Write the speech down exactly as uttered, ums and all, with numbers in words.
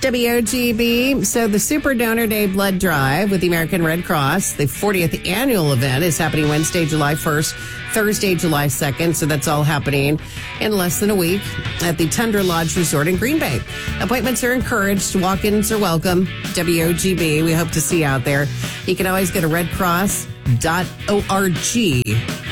W O G B. So the Super Donor Day Blood Drive with the American Red Cross, the fortieth annual event, is happening Wednesday, July first, Thursday, July second. So that's all happening in less than a week at the Tundra Lodge Resort in Green Bay. Appointments are encouraged. Walk-ins are welcome. W O G B. We hope to see you out there. You can always go to red cross dot org